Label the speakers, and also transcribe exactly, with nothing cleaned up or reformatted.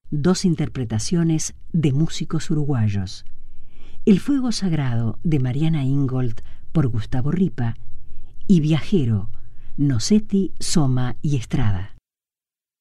Speaker 1: dos interpretaciones de músicos uruguayos. El Fuego Sagrado de Mariana Ingold por Gustavo Ripa y Viajero, Nocetti, Soma y Estrada.